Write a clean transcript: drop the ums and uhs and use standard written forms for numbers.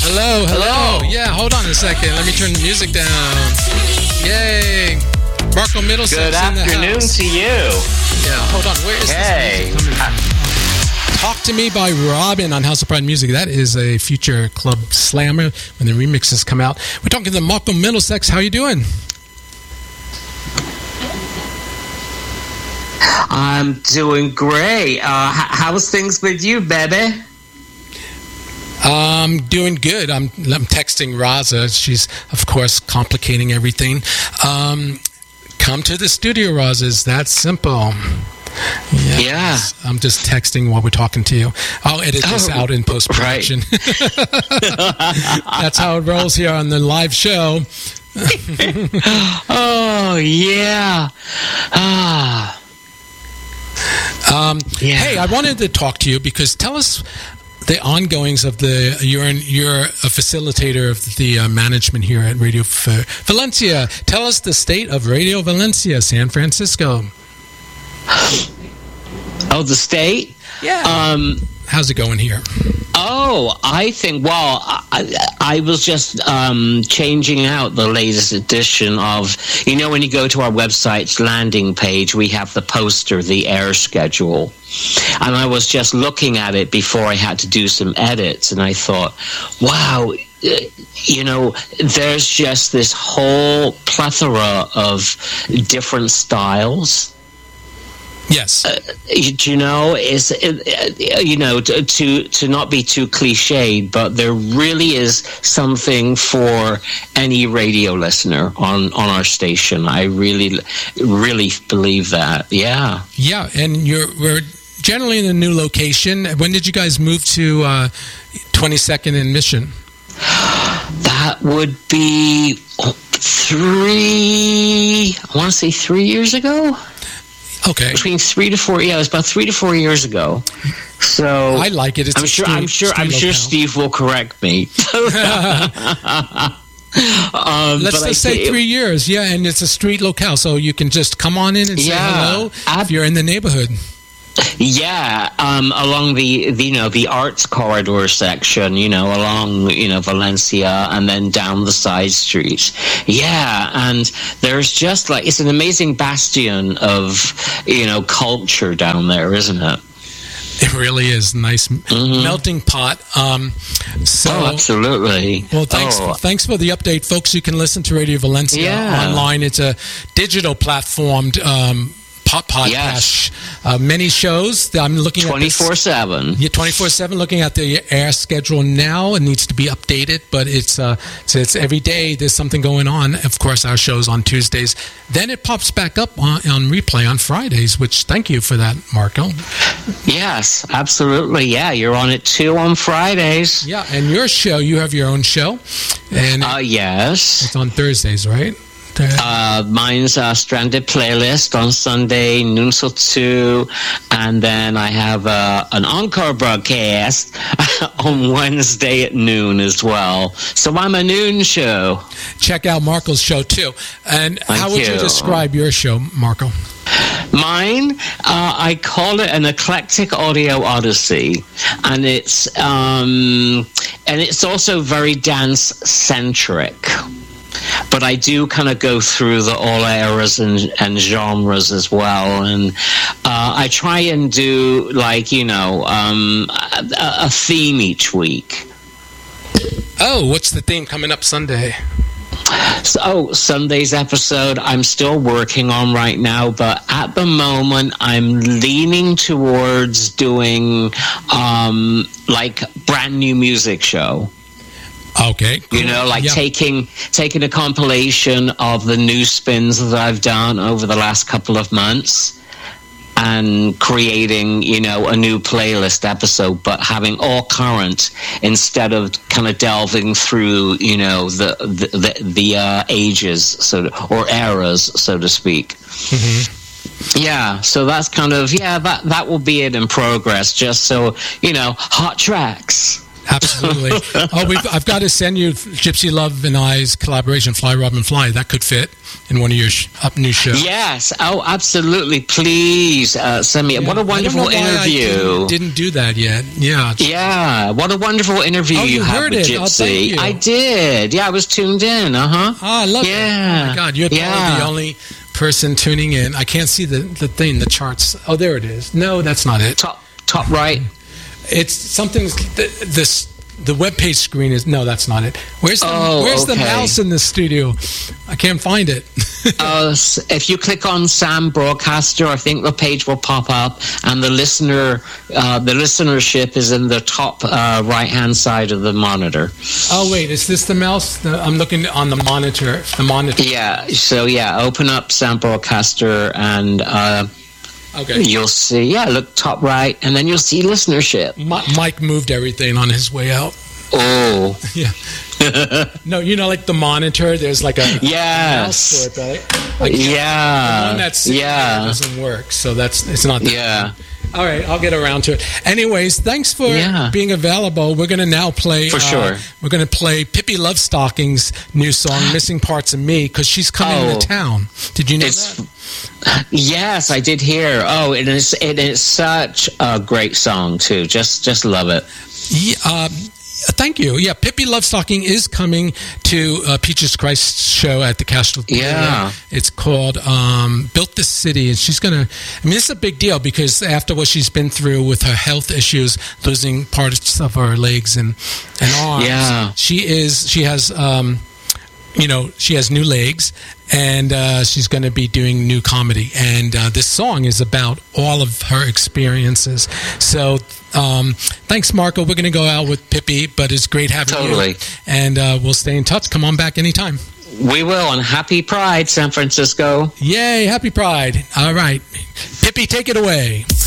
Hello, hello. Yeah, hold on a second. Let me turn the music down. Yay. Marco Middlesex Good in the afternoon house. to you. Yeah, hold on. Where is this music coming from? Talk to Me by Robin on House of Pride Music. That is a future club slammer when the remixes come out. We're talking to Marco Middlesex. How you doing? I'm doing great. How's things with you, baby? I'm doing good. I'm texting Raza. She's, of course, complicating everything. Come to the studio, Raza. It's that simple. Yes. Yeah. I'm just texting while we're talking to you. I'll edit this out in post-production. Right. That's how it rolls here on the live show. Oh, yeah. Yeah. Hey, I wanted to talk to you because tell us the ongoings of you're a facilitator of the management here at Radio Valencia. Tell us the state of Radio Valencia, San Francisco. Oh, the state? Yeah. How's it going here? Oh, I think, well, I was just changing out the latest edition of, when you go to our website's landing page, we have the poster, the air schedule. And I was just looking at it before I had to do some edits, and I thought, wow, there's just this whole plethora of different styles. Yes. To not be too cliched, but there really is something for any radio listener on our station. I really, really believe that. Yeah. Yeah, and we're generally in a new location. When did you guys move to 22nd and Mission? That would be 3 years ago. Okay. Between 3 to 4, it was about 3 to 4 years ago. So I like it. I'm sure Steve will correct me. Let's just say 3 years. Yeah, and it's a street locale, so you can just come on in and say hello if you're in the neighborhood. Yeah, along the arts corridor section, along, Valencia, and then down the side streets. Yeah, and there's just it's an amazing bastion of, culture down there, isn't it? It really is nice melting pot. Absolutely. Well, thanks for the update, folks. You can listen to Radio Valencia online. It's a digital platformed podcast. Many shows. I'm looking 24/7. Yeah, 24/7. Looking at the air schedule now. It needs to be updated, but it's every day. There's something going on. Of course, our show's on Tuesdays. Then it pops back up on replay on Fridays. Which thank you for that, Marco. Yes, absolutely. Yeah, you're on it too on Fridays. Yeah, and your show. You have your own show, and yes, it's on Thursdays, right? Mine's Stranded Playlist on Sunday, noon till 2, and then I have an encore broadcast on Wednesday at noon as well. So I'm a noon show. Check out Marco's show too. And how would you describe your show, Marco? Mine, I call it an eclectic audio odyssey, and it's also very dance centric. But I do kind of go through all eras and genres as well, and I try and do a theme each week. Oh, what's the theme coming up Sunday? So Sunday's episode I'm still working on right now, but at the moment I'm leaning towards doing brand new music show. Okay, cool. Taking a compilation of the new spins that I've done over the last couple of months and creating, a new playlist episode, but having all current instead of kind of delving through, the ages, or eras, so to speak. Mm-hmm. Yeah, so that's kind of, that will be it in progress, just so, hot tracks. Absolutely. I've got to send you Gypsy Love and I's collaboration, Fly Robin Fly. That could fit in one of your new shows. Yes. Oh, absolutely. Please send me. What a wonderful interview. I didn't do that yet. Yeah. Yeah. What a wonderful interview you had with Gypsy. I did. Yeah, I was tuned in. Oh, I love it. Oh my God, you're probably the only person tuning in. I can't see the thing, the charts. Oh, there it is. No, that's not it. Top right. It's something. The webpage screen is no, that's not it. Where's the mouse in the studio? I can't find it. If you click on Sam Broadcaster, I think the page will pop up, and the listenership is in the top right-hand side of the monitor. Oh wait, is this the mouse? I'm looking on the monitor. Yeah. So open up Sam Broadcaster and. Okay. You'll see, look top right, and then you'll see listenership. Mike moved everything on his way out. Oh. Yeah. No, like the monitor, there's like a mouse for it, right? The one that's doesn't work, so it's not that. Yeah. All right, I'll get around to it. Anyways, thanks for being available. We're going to now play... For sure. We're going to play Pippi Lovestocking's new song, Missing Parts of Me, because she's coming to town. Did you know that? Yes, I did hear. Oh, it is such a great song, too. Just love it. Yeah, thank you. Yeah, Pippi Lovestocking is coming to Peaches Christ show at the Castro. Yeah. It's called Built This City. And she's going to... this is a big deal because after what she's been through with her health issues, losing parts of her legs and arms, she has new legs, and she's going to be doing new comedy. And this song is about all of her experiences. So thanks, Marco. We're going to go out with Pippi, but it's great having you. And we'll stay in touch. Come on back anytime. We will, and happy Pride, San Francisco. Yay, happy Pride. All right. Pippi, take it away.